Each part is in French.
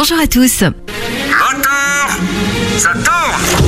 Bonjour à tous. Moteur, ça tourne.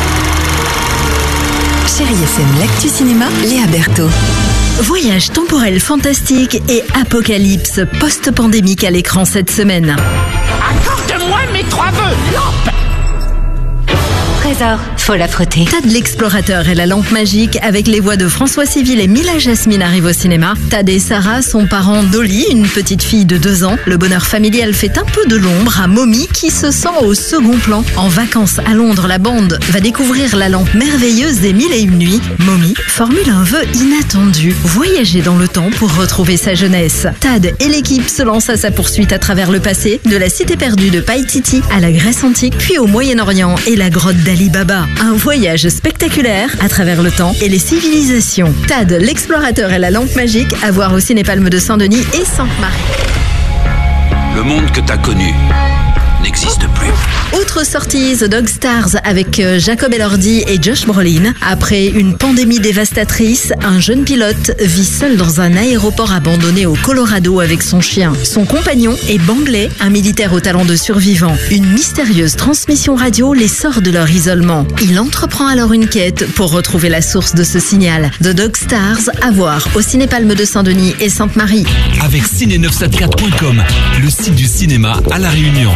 Chérie FM, l'actu cinéma, Léa Berthaud. Voyage temporel fantastique et apocalypse post-pandémique à l'écran cette semaine. Accorde-moi mes 3 vœux, lampe. Trésor, faut la frotter. Tad l'explorateur et la lampe magique avec les voix de François Civil et Mila Jasmine arrivent au cinéma. Tad et Sarah sont parents d'Oli, une petite fille de 2 ans. Le bonheur familial fait un peu de l'ombre à Mommy qui se sent au second plan. En vacances à Londres, la bande va découvrir la lampe merveilleuse des 1001 nuits. Mommy formule un vœu inattendu, voyager dans le temps pour retrouver sa jeunesse. Tad et l'équipe se lancent à sa poursuite à travers le passé, de la cité perdue de Païtiti à la Grèce antique, puis au Moyen-Orient et la grotte d'Ali Baba. Un voyage spectaculaire à travers le temps et les civilisations. Tad, l'explorateur et la lampe magique, à voir au Ciné-Palme de Saint-Denis et Sainte-Marie. Le monde que t'as connu n'existe plus. Autre sortie, The Dog Stars avec Jacob Elordi et Josh Brolin. Après une pandémie dévastatrice, un jeune pilote vit seul dans un aéroport abandonné au Colorado avec son chien. Son compagnon est Banglais, un militaire au talent de survivant. Une mystérieuse transmission radio les sort de leur isolement. Il entreprend alors une quête pour retrouver la source de ce signal. The Dog Stars, à voir au Ciné-Palme de Saint-Denis et Sainte-Marie. Avec ciné974.com, le site du cinéma à La Réunion.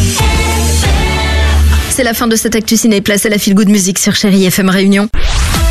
C'est la fin de cette Actu Ciné. Place à la Feel Good Music sur Chérie FM Réunion.